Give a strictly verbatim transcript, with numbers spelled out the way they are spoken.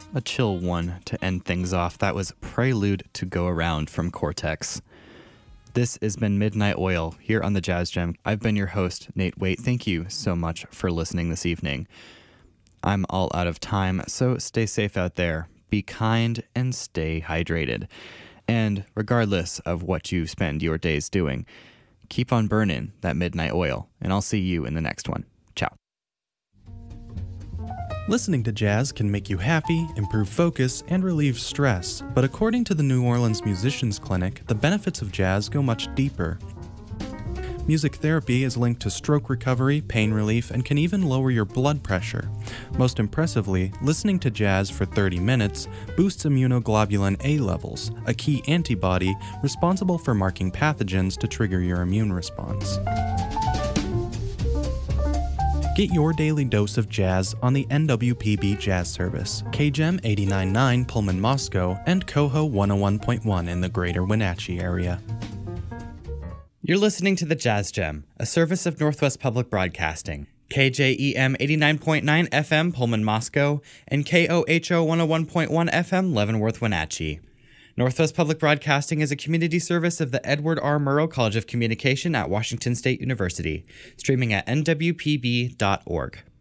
A chill one to end things off. That was Prelude to Go Around from Cortex. This has been Midnight Oil here on the Jazz Gem. I've been your host, Nate Waite. Thank you so much for listening this evening. I'm all out of time, so stay safe out there. Be kind and stay hydrated. And regardless of what you spend your days doing, keep on burning that midnight oil, and I'll see you in the next one. Ciao. Listening to jazz can make you happy, improve focus, and relieve stress, but according to the New Orleans Musicians Clinic, the benefits of jazz go much deeper. Music therapy is linked to stroke recovery, pain relief, and can even lower your blood pressure. Most impressively, listening to jazz for thirty minutes boosts immunoglobulin A levels, a key antibody responsible for marking pathogens to trigger your immune response. Get your daily dose of jazz on the N W P B Jazz Service, K G E M eighty-nine point nine Pullman Moscow, and Coho one oh one point one in the greater Wenatchee area. You're listening to the Jazz Gem, a service of Northwest Public Broadcasting, K J E M eighty-nine point nine F M Pullman Moscow, and K O H O one oh one point one F M Leavenworth Wenatchee. Northwest Public Broadcasting is a community service of the Edward R. Murrow College of Communication at Washington State University, streaming at N W P B dot org.